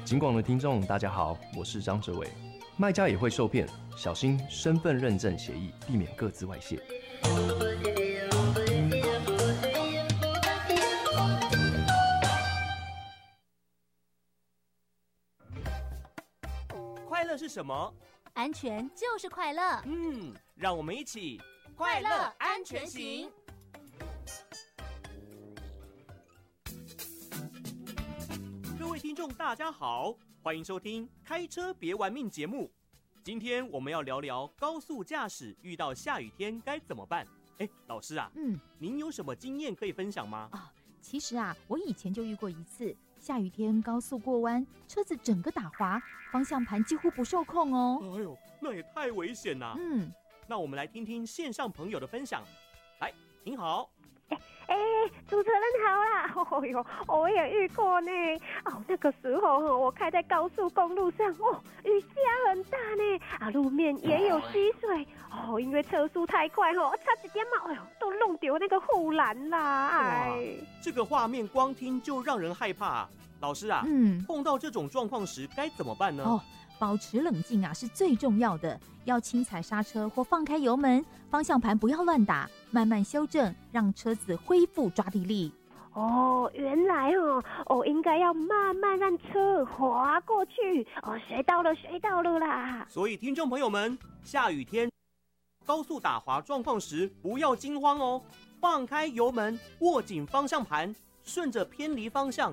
警广的听众，大家好，我是张哲伟。卖家也会受骗，小心身份认证协议，避免个资外泄。 快乐是什么？ 安全就是快乐。 让我们一起快乐安全行。 各位听众，大家好，欢迎收听《开车别玩命》节目。今天我们要聊聊高速驾驶遇到下雨天该怎么办。老师啊，您有什么经验可以分享吗？ 其实啊，我以前就遇过一次，下雨天高速过弯，车子整个打滑，方向盘几乎不受控哦。 哎呦，那也太危险啦！那我们来听听线上朋友的分享。来，您好。 主持人好啦！哦哟，我也遇过呢。那个时候我开在高速公路上，雨下很大呢，路面也有积水，因为车速太快，差一点嘛，都弄丢那个护栏啦。 这个画面光听就让人害怕啊。老师啊，碰到这种状况时该怎么办呢？ 保持冷静啊，是最重要的。要轻踩刹车或放开油门，方向盘不要乱打，慢慢修正，让车子恢复抓地力。 原来应该要慢慢让车滑过去。学到了啦。 所以听众朋友们，下雨天高速打滑状况时不要惊慌哦，放开油门，握紧方向盘，顺着偏离方向